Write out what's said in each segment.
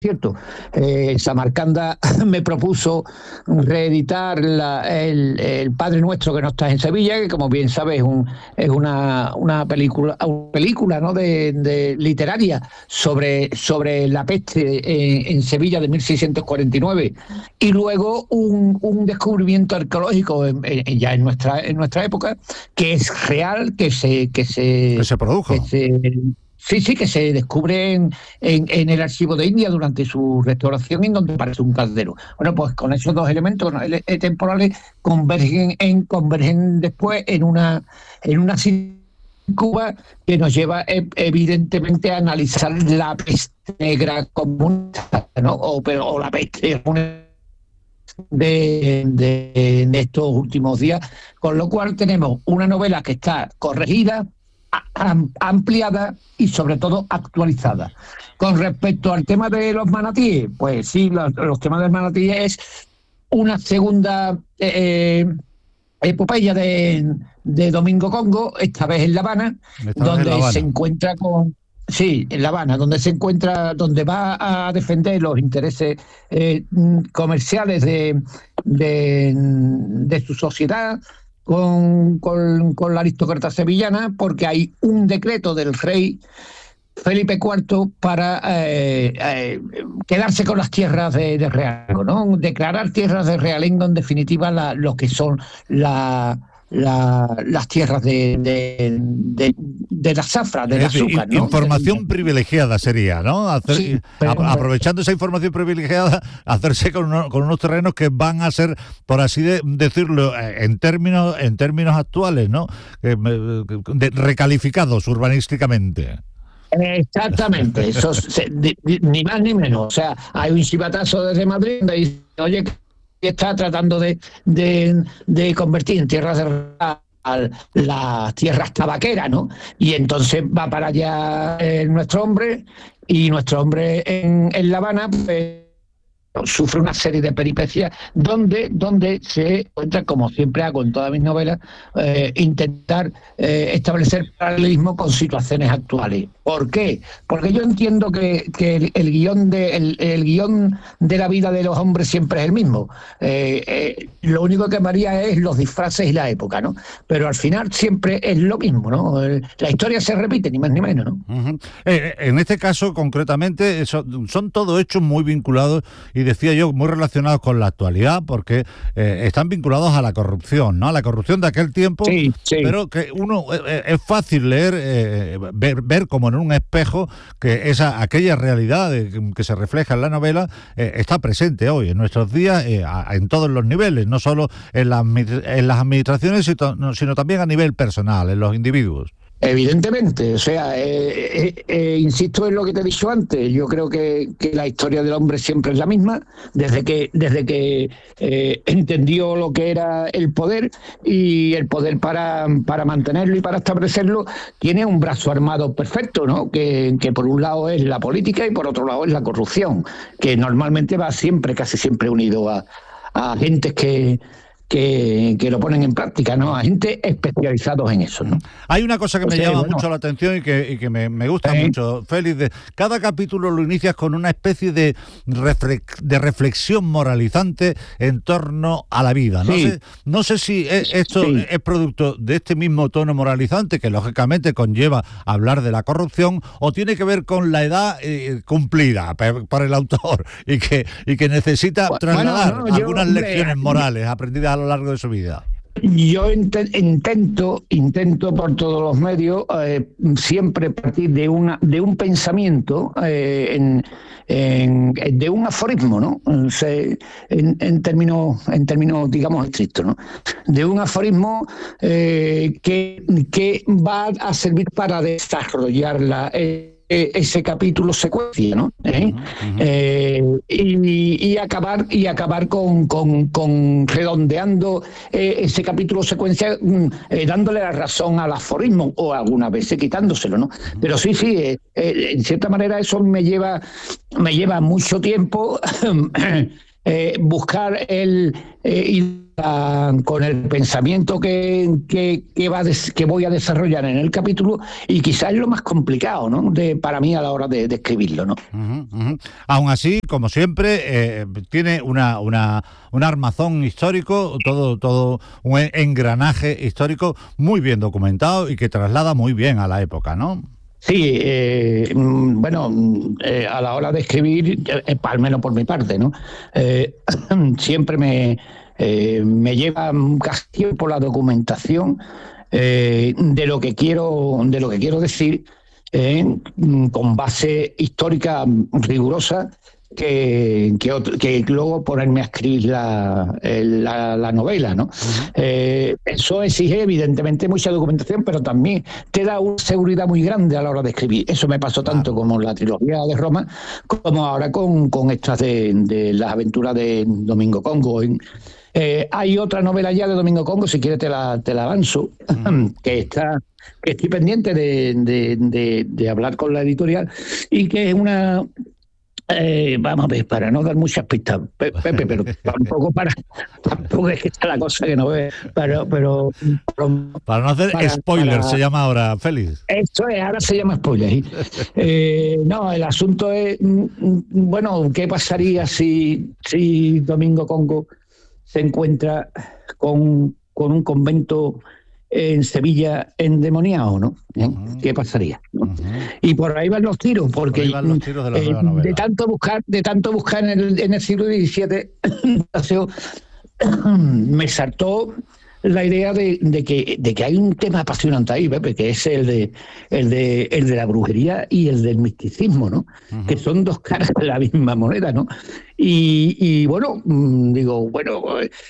cierto, Samarcanda me propuso reeditar el Padre Nuestro que no está en Sevilla, que como bien sabes es una película, ¿no? de literaria sobre la peste en Sevilla de 1649, y luego un descubrimiento arqueológico ya en nuestra época, que es real, que se produjo. Sí, que se descubre en el archivo de India durante su restauración, en donde parece un caldero. Bueno, pues con esos dos elementos, ¿no?, temporales convergen después en una Cuba, que nos lleva evidentemente a analizar la peste negra comunista, ¿no? o la peste de estos últimos días, con lo cual tenemos una novela que está corregida, ampliada y sobre todo actualizada. Con respecto al tema de los manatíes, pues sí, los temas del manatí es una segunda epopeya de Domingo Congo, esta vez en La Habana, donde se encuentra con... Sí, en La Habana, donde va a defender los intereses comerciales de su sociedad con la aristócrata sevillana, porque hay un decreto del rey Felipe IV para quedarse con las tierras de realengo, ¿no? Declarar tierras de realengo, en definitiva, lo que son las tierras de la zafra, del azúcar, ¿no? Información privilegiada sería, ¿no? Aprovechando esa información privilegiada, hacerse con unos terrenos que van a ser, por así decirlo, en términos actuales, ¿no? Recalificados urbanísticamente. Exactamente, eso ni más ni menos. O sea, hay un chivatazo desde Madrid donde dice, oye, que está tratando de convertir en tierras de las tierras tabaqueras, ¿no? Y entonces va para allá nuestro hombre, y nuestro hombre en La Habana, pues, sufre una serie de peripecias donde se encuentra, como siempre hago en todas mis novelas, intentar establecer paralelismo con situaciones actuales. ¿Por qué? Porque yo entiendo que el guión de la vida de los hombres siempre es el mismo. Lo único que varía es los disfraces y la época, ¿no? Pero al final siempre es lo mismo, ¿no? La historia se repite, ni más ni menos, ¿no? Uh-huh. En este caso, concretamente, son todos hechos muy vinculados, y decía yo, muy relacionados con la actualidad, porque están vinculados a la corrupción, ¿no? A la corrupción de aquel tiempo, sí. Pero que uno es fácil leer, ver como en un espejo que aquella realidad que se refleja en la novela está presente hoy, en nuestros días, en todos los niveles, no solo en las administraciones, sino también a nivel personal, en los individuos. Evidentemente, o sea, insisto en lo que te he dicho antes. Yo creo que la historia del hombre siempre es la misma, desde que entendió lo que era el poder, y el poder para mantenerlo y para establecerlo tiene un brazo armado perfecto, ¿no? Que por un lado es la política y por otro lado es la corrupción, que normalmente va casi siempre unido a agentes que lo ponen en práctica, ¿no? A gente especializados en eso, ¿no? Hay una cosa que me llama mucho la atención y que me gusta mucho, Félix. Cada capítulo lo inicias con una especie de reflexión moralizante en torno a la vida. No sé si esto es producto de este mismo tono moralizante, que lógicamente conlleva hablar de la corrupción, o tiene que ver con la edad cumplida por el autor y que necesita trasladar algunas lecciones morales aprendidas a lo largo de su vida. Yo intento por todos los medios siempre partir de un pensamiento, de un aforismo, ¿no? En términos digamos estrictos, ¿no? De un aforismo que va a servir para desarrollar ese capítulo secuencia, ¿no? Y acabar con redondeando ese capítulo secuencia, dándole la razón al aforismo, o algunas veces quitándoselo, ¿no? Pero sí, en cierta manera eso me lleva mucho tiempo buscar y con el pensamiento que voy a desarrollar en el capítulo, y quizás es lo más complicado, ¿no? Para mí a la hora de escribirlo, ¿no? Aún así, como siempre, tiene un armazón histórico, todo un engranaje histórico muy bien documentado y que traslada muy bien a la época, ¿no? Sí, a la hora de escribir, al menos por mi parte, ¿no? Siempre me lleva casi tiempo la documentación de lo que quiero decir, con base histórica rigurosa, que luego ponerme a escribir la novela, ¿no? Eso exige evidentemente mucha documentación, pero también te da una seguridad muy grande a la hora de escribir. Eso me pasó tanto como la trilogía de Roma, como ahora con estas de las aventuras de Domingo Congo. Hay otra novela ya de Domingo Congo, si quieres te la avanzo, que estoy pendiente de hablar con la editorial, y que es una... vamos a ver, para no dar muchas pistas, Pepe, pero tampoco es que está la cosa que no ve, pero para no hacer spoiler, se llama ahora, Félix. Eso es, ahora se llama spoiler. No, el asunto es, bueno, ¿qué pasaría si Domingo Congo se encuentra con un convento en Sevilla endemoniado, ¿no? ¿Qué pasaría? ¿No? Y por ahí van los tiros, porque de tanto buscar en el siglo XVII me saltó la idea de que hay un tema apasionante ahí, Pepe, que es el de la brujería y el del misticismo, ¿no? Que son dos caras de la misma moneda, ¿no? Y bueno, digo, bueno,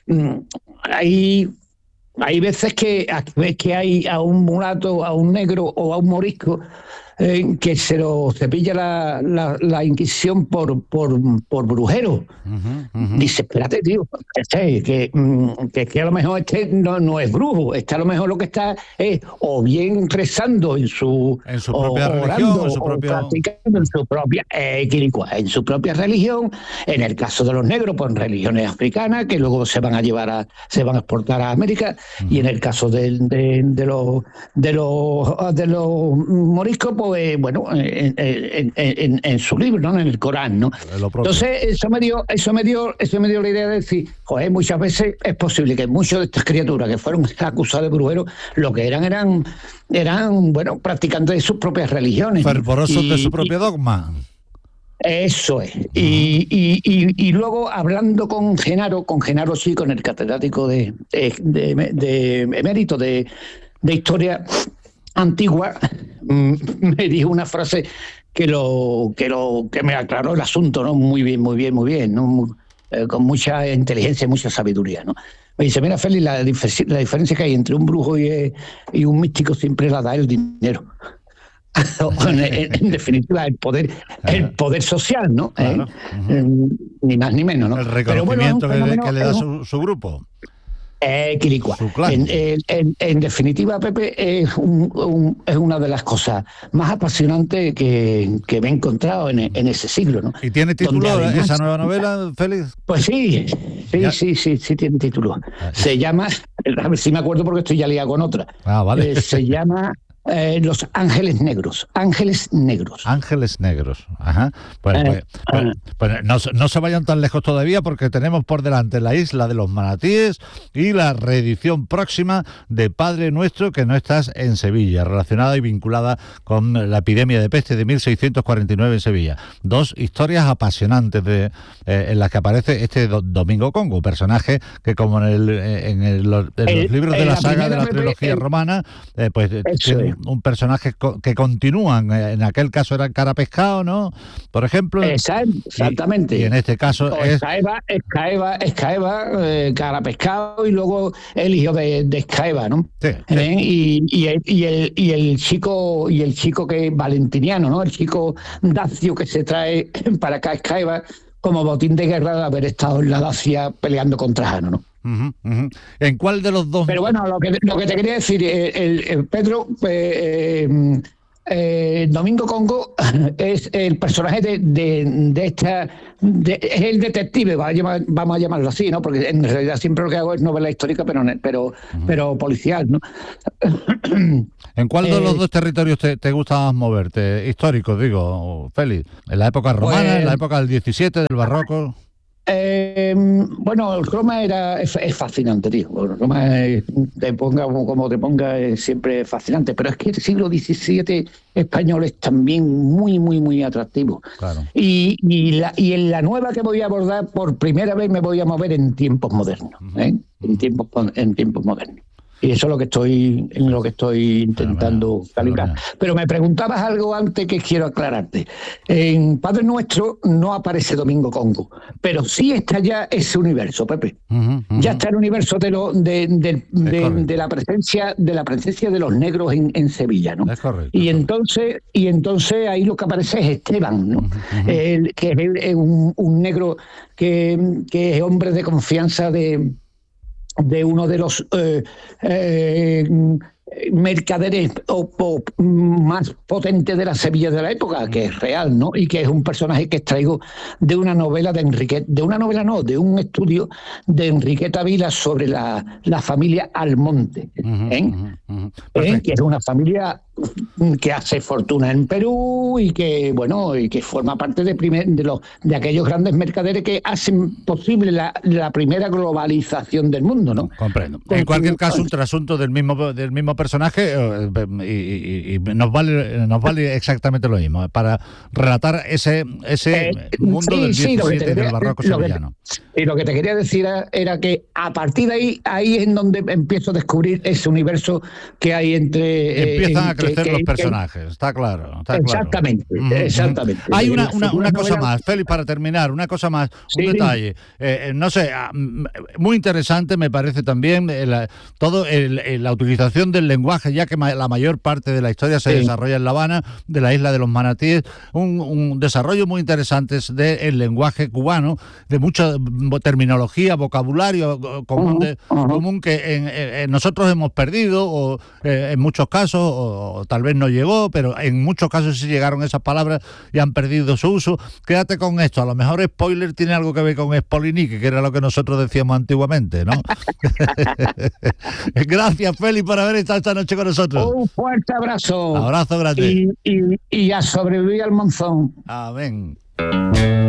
hay veces que hay a un mulato, a un negro o a un morisco que se lo cepilla la Inquisición por brujero. Dice, espérate, tío, que a lo mejor no es brujo, a lo mejor lo que está es o bien rezando en su propia religión, practicando en su propia religión. En el caso de los negros, pues en religiones africanas que luego se van a exportar a América, y en el caso de los moriscos, pues bueno, en su libro, ¿no? En el Corán, ¿no? Entonces eso me dio la idea de decir, joder, muchas veces es posible que muchas de estas criaturas que fueron acusadas de brujeros, lo que eran bueno, practicantes de sus propias religiones, fervorosos de su propio dogma. Eso es. Y luego, hablando con Genaro Chico, el catedrático de emérito de historia antigua, me dijo una frase que me aclaró el asunto, ¿no? Muy bien, ¿no? Con mucha inteligencia y mucha sabiduría, ¿no? Me dice, mira, Félix, la diferencia que hay entre un brujo y un místico siempre la da el dinero. En definitiva, el poder social, ¿no? Claro. Ni más ni menos, ¿no? El reconocimiento que le da su grupo. En definitiva, Pepe, es una de las cosas más apasionantes que me he encontrado en ese siglo, ¿no? ¿Y tiene título además, esa nueva novela, Félix? Pues sí tiene título. Se llama, a ver si me acuerdo porque estoy ya liado con otra. Vale. Se llama Los Ángeles Negros. Ángeles Negros. Ajá. Pues no se vayan tan lejos todavía, porque tenemos por delante La Isla de los Manatíes y la reedición próxima de Padre Nuestro, que no estás en Sevilla, relacionada y vinculada con la epidemia de peste de 1649 en Sevilla. Dos historias apasionantes en las que aparece este Domingo Congo, personaje que, como en los libros de la saga de la trilogía romana, pues tiene un personaje que continúan. En aquel caso era cara pescado, ¿no? Por ejemplo. Exactamente. Y en este caso es Escaeva, cara pescado, y luego el hijo de Escaeva, ¿no? Sí. Y el chico que es valentiniano, ¿no? El chico dacio que se trae para acá Escaeva como botín de guerra de haber estado en la Dacia peleando contra Jano, ¿no? ¿En cuál de los dos? Pero bueno, lo que te quería decir, Pedro, Domingo Congo es el personaje de esta, es el detective, vamos a llamarlo así, ¿no? Porque en realidad siempre lo que hago es novela histórica, pero policial, ¿no? ¿En cuál de los dos territorios te gusta más moverte? Históricos, digo, Félix. ¿En la época romana, en la época del 17, del barroco? Bueno, Roma es fascinante, tío. Roma, te ponga como te ponga, es siempre fascinante. Pero es que el siglo XVII español es también muy, muy, muy atractivo. Claro. Y en la nueva que voy a abordar, por primera vez me voy a mover en tiempos modernos. En tiempos modernos. Y eso es lo que estoy intentando calibrar. Pero me preguntabas algo antes que quiero aclararte. En Padre Nuestro no aparece Domingo Congo, pero sí está ya ese universo, Pepe. Ya está el universo de la presencia de los negros en Sevilla, ¿no? Es correcto. Y entonces ahí lo que aparece es Esteban, ¿no? Que es un negro que es hombre de confianza de uno de los mercaderes más potentes de la Sevilla de la época, que es real, ¿no? Y que es un personaje que extraigo de una novela de un estudio de Enriqueta Vila sobre la familia Almonte, que es una familia que hace fortuna en Perú y que forma parte de aquellos grandes mercaderes que hacen posible la primera globalización del mundo, ¿no? Comprendo. En cualquier caso, un trasunto del mismo personaje y nos vale exactamente lo mismo para relatar ese mundo del 17 del barroco sevillano. Y lo que te quería decir era que a partir de ahí es en donde empiezo a descubrir ese universo que hay entre... Empiezan a crecer los personajes, está claro. Exactamente. Hay una cosa más, Félix, para terminar, un detalle. No sé, muy interesante me parece también la utilización del lenguaje, ya que la mayor parte de la historia se desarrolla en La Habana, de la isla de los Manatíes, un desarrollo muy interesante del lenguaje cubano, de mucha terminología, vocabulario común que nosotros hemos perdido, en muchos casos, o tal vez no llegó, pero en muchos casos sí llegaron esas palabras y han perdido su uso. Quédate con esto, a lo mejor spoiler tiene algo que ver con Spolinique, que era lo que nosotros decíamos antiguamente, ¿no? Gracias, Félix, por haber estado esta noche con nosotros. Un fuerte abrazo. Abrazo grande. Y a sobrevivir al monzón. Amén.